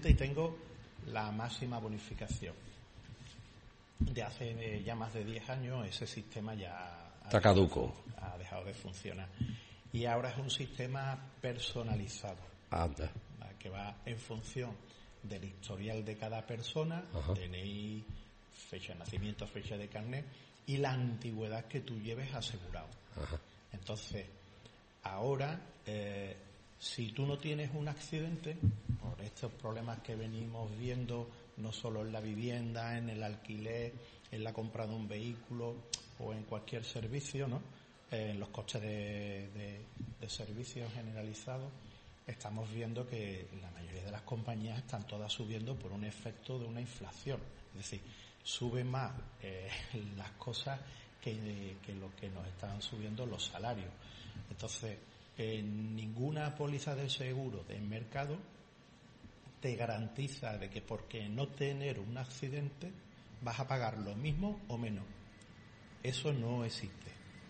y tengo la máxima bonificación. De hace ya más de 10 años ese sistema ya está caduco. Ha dejado de funcionar. Y ahora es un sistema personalizado. Anda. Que va en función del historial de cada persona, DNI, fecha de nacimiento, fecha de carnet y la antigüedad que tú lleves asegurado. Ajá. Entonces, ahora, si tú no tienes un accidente, por estos problemas que venimos viendo, no solo en la vivienda, en el alquiler, en la compra de un vehículo o en cualquier servicio, ¿no? En los costes de servicios generalizados, estamos viendo que la mayoría de las compañías están todas subiendo por un efecto de una inflación. Es decir, suben más las cosas que lo que nos están subiendo los salarios. Entonces, ninguna póliza de seguro del mercado te garantiza de que porque no tener un accidente vas a pagar lo mismo o menos. Eso no existe.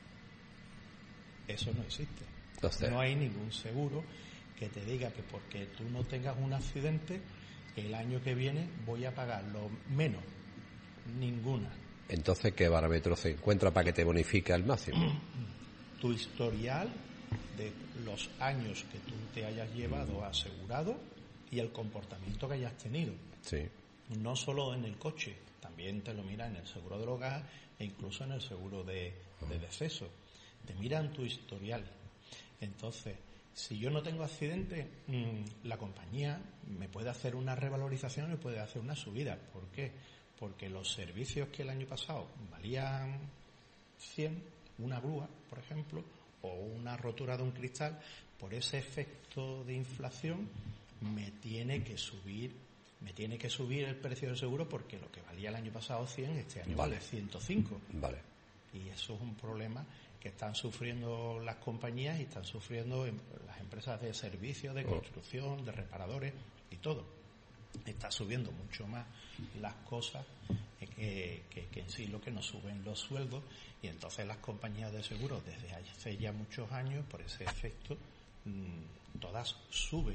Eso no existe. Entonces, no hay ningún seguro que te diga que porque tú no tengas un accidente, el año que viene voy a pagar lo menos. Ninguna. Entonces, ¿qué parámetro se encuentra para que te bonifique al máximo? Tu historial de los años que tú te hayas llevado asegurado y el comportamiento que hayas tenido. Sí. No solo en el coche, también te lo mira en el seguro del hogar e incluso en el seguro de deceso. Te miran tu historial. Entonces, si yo no tengo accidente, la compañía me puede hacer una revalorización, me puede hacer una subida. ¿Por qué? Porque los servicios que el año pasado valían 100, una grúa, por ejemplo, o una rotura de un cristal, por ese efecto de inflación me tiene que subir el precio del seguro, porque lo que valía el año pasado 100, este año vale 105. Vale. Y eso es un problema que están sufriendo las compañías y están sufriendo las empresas de servicios, de construcción, de reparadores y todo. Está subiendo mucho más las cosas que en sí lo que nos suben los sueldos, y entonces las compañías de seguros desde hace ya muchos años, por ese efecto, todas suben.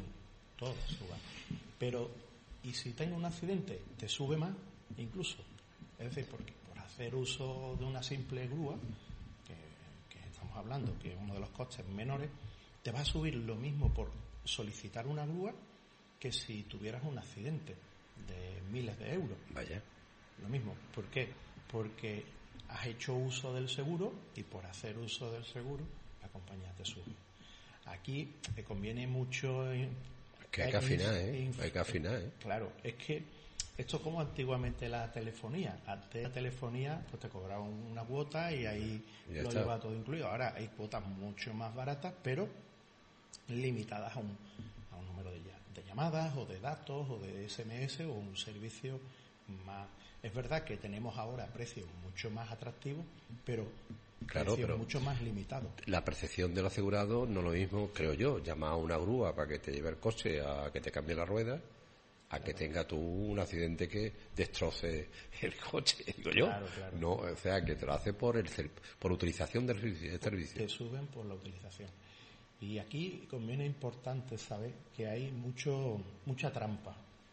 Pero, ¿y si tengo un accidente? Te sube más incluso. Es decir, porque por hacer uso de una simple grúa, que estamos hablando que es uno de los costes menores, te va a subir lo mismo por solicitar una grúa que si tuvieras un accidente de miles de euros. Vaya. Lo mismo. ¿Por qué? Porque has hecho uso del seguro y por hacer uso del seguro la compañía te sube. Aquí te conviene mucho... que hay que afinar, hay que afinar, Claro, es que esto es como antiguamente la telefonía. Antes la telefonía pues te cobraba una cuota y ahí lo llevaba todo incluido. Ahora hay cuotas mucho más baratas, pero limitadas a un número de llamadas o de datos o de SMS o un servicio más. Es verdad que tenemos ahora precios mucho más atractivos, pero precios mucho más limitados. La percepción del asegurado no es lo mismo, creo yo, llamar a una grúa para que te lleve el coche, a que te cambie la rueda, a que tenga tú un accidente que destroce el coche, digo yo. Claro. No, o sea, que te lo hace por utilización del servicio. Te suben por la utilización. Y aquí conviene importante saber que hay mucha trampa.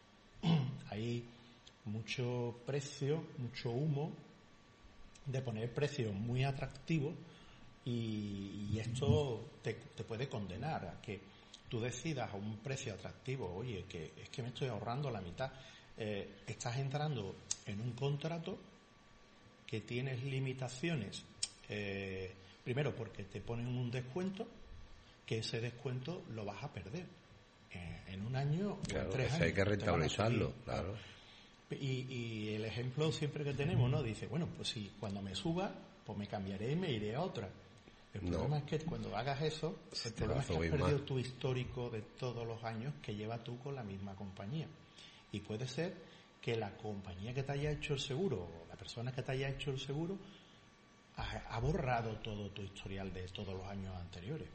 Hay mucho precio, mucho humo de poner precios muy atractivos, y esto te puede condenar a que tú decidas a un precio atractivo. Oye, que es que me estoy ahorrando la mitad. Estás entrando en un contrato que tienes limitaciones, primero porque te ponen un descuento, que ese descuento lo vas a perder en un año o en 3 años. Hay que rentabilizarlo, claro. Y el ejemplo siempre que tenemos, ¿no? Dice, bueno, pues si cuando me suba, pues me cambiaré y me iré a otra. El problema es que cuando hagas eso, el problema es que has perdido tu histórico de todos los años que llevas tú con la misma compañía. Y puede ser que la compañía que te haya hecho el seguro, o la persona que te haya hecho el seguro, ha borrado todo tu historial de todos los años anteriores.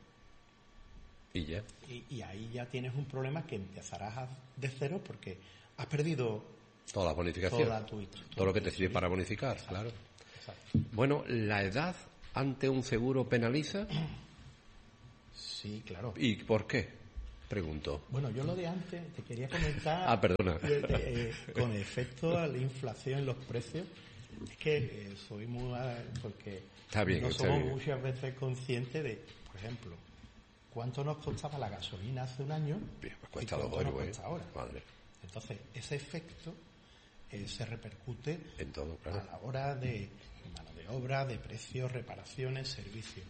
Y ya. Y ahí ya tienes un problema que empezarás de cero, porque has perdido toda la bonificación, todo lo que te sirve para bonificar. Exacto. Claro. Exacto. Bueno, ¿la edad ante un seguro penaliza? Sí, claro. ¿Y por qué? Pregunto. Bueno, yo lo de antes te quería comentar. Perdona. Con efecto a la inflación en los precios, es que soy muy... porque está bien, no está somos bien. muchas veces conscientes de, por ejemplo, cuánto nos costaba la gasolina hace un año Bien, me y cuesta cuánto 2 nos euros, cuesta ahora. Madre. Entonces, ese efecto se repercute En todo, claro. a la hora de mano de obra, de precios, reparaciones, servicios.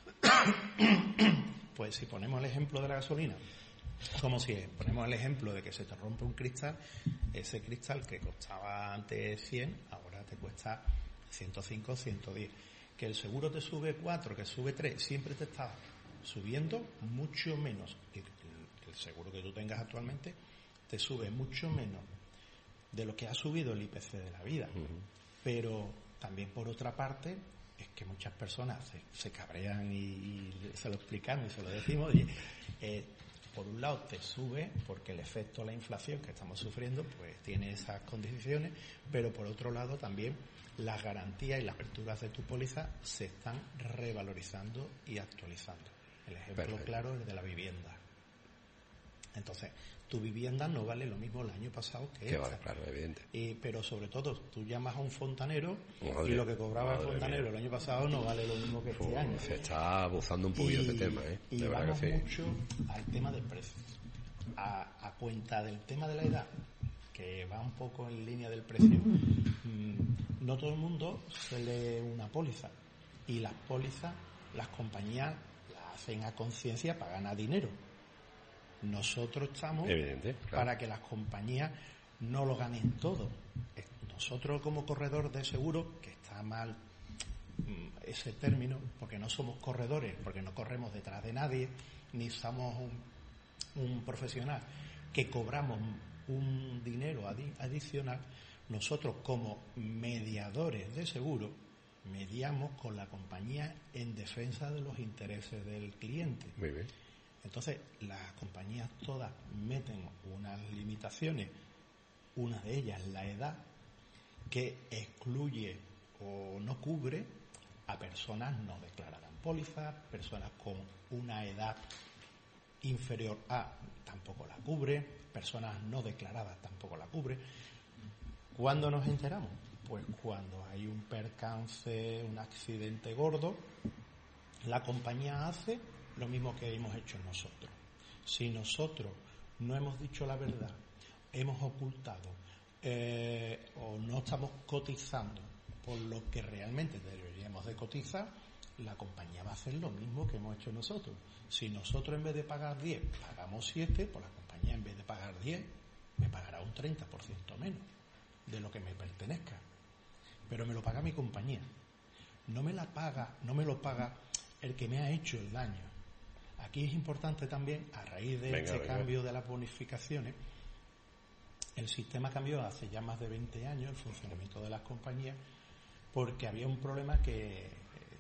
Pues si ponemos el ejemplo de la gasolina, como si ponemos el ejemplo de que se te rompe un cristal, ese cristal que costaba antes 100, ahora te cuesta 105, 110. Que el seguro te sube 4, que sube 3, siempre te está subiendo mucho menos. El seguro que tú tengas actualmente te sube mucho menos de lo que ha subido el IPC de la vida. Pero también, por otra parte, es que muchas personas se cabrean y se lo explicamos y se lo decimos. Y, por un lado te sube porque el efecto de la inflación que estamos sufriendo pues tiene esas condiciones, pero por otro lado también las garantías y las aperturas de tu póliza se están revalorizando y actualizando. El ejemplo Perfecto. claro es el de la vivienda. Entonces, tu vivienda no vale lo mismo el año pasado que esta. Vale, claro, evidente. Pero sobre todo, tú llamas a un fontanero Madre, y lo que cobraba el madre fontanero mía. el año pasado no vale lo mismo que este año. Se está abusando un poquillo de tema, ¿eh? Y De verdad vamos que sí. mucho al tema del precio. A cuenta del tema de la edad, que va un poco en línea del precio, no todo el mundo se lee una póliza. Y las pólizas, las compañías las hacen a conciencia para ganar dinero. Nosotros estamos Evidente, claro. para que las compañías no lo ganen todo. Nosotros, como corredor de seguro, que está mal ese término, porque no somos corredores, porque no corremos detrás de nadie, ni somos un profesional que cobramos un dinero adicional. Nosotros, como mediadores de seguro, mediamos con la compañía en defensa de los intereses del cliente. Muy bien. Entonces, las compañías todas meten unas limitaciones, una de ellas la edad, que excluye o no cubre a personas no declaradas en póliza, personas con una edad inferior a tampoco la cubre, personas no declaradas tampoco la cubre. ¿Cuándo nos enteramos? Pues cuando hay un percance, un accidente gordo, la compañía hace lo mismo que hemos hecho nosotros. Si nosotros no hemos dicho la verdad, hemos ocultado o no estamos cotizando por lo que realmente deberíamos de cotizar, la compañía va a hacer lo mismo que hemos hecho nosotros. Si nosotros en vez de pagar 10 pagamos 7, pues la compañía en vez de pagar 10 me pagará un 30% menos de lo que me pertenezca. Pero me lo paga mi compañía. No me lo paga el que me ha hecho el daño. Aquí es importante también, a raíz de este cambio de las bonificaciones, el sistema cambió hace ya más de 20 años, el funcionamiento de las compañías, porque había un problema que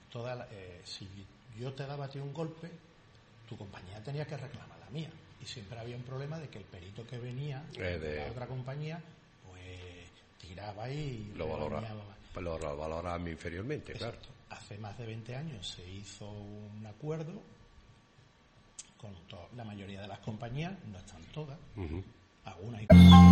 si yo te daba a ti un golpe, tu compañía tenía que reclamar la mía. Y siempre había un problema de que el perito que venía de la otra compañía, pues tiraba y lo valoraba inferiormente. Exacto. Claro. Hace más de 20 años se hizo un acuerdo con la mayoría de las compañías, no están todas, algunas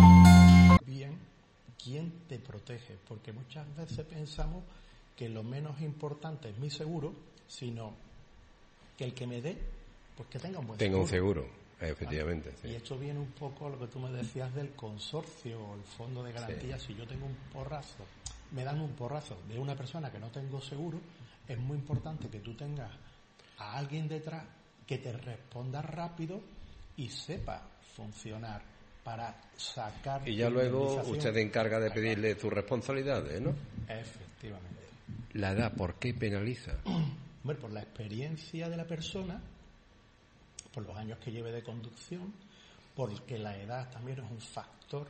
bien, ¿quién te protege? Porque muchas veces pensamos que lo menos importante es mi seguro, sino que el que me dé, pues que tenga un buen seguro. Tenga un seguro, efectivamente. Sí. Y esto viene un poco a lo que tú me decías del consorcio o el fondo de garantía. Sí. Si yo tengo un porrazo, me dan un porrazo de una persona que no tengo seguro, es muy importante que tú tengas a alguien detrás que te responda rápido y sepa funcionar para sacar... Y ya luego usted se encarga de pedirle sus responsabilidades, ¿no? Efectivamente. La edad, ¿por qué penaliza? Bueno, por la experiencia de la persona, por los años que lleve de conducción, porque la edad también es un factor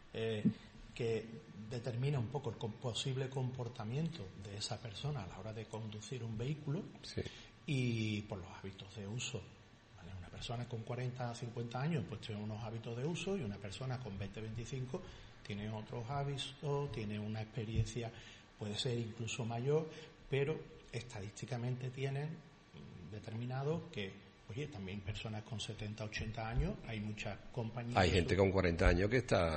que determina un poco el posible comportamiento de esa persona a la hora de conducir un vehículo. Sí. Y por los hábitos de uso. ¿Vale? Una persona con 40 a 50 años pues tiene unos hábitos de uso y una persona con 20 25 tiene otros hábitos, tiene una experiencia, puede ser incluso mayor, pero estadísticamente tienen determinado que Oye, también personas con 70, 80 años, hay muchas compañías. Hay gente con 40 años que está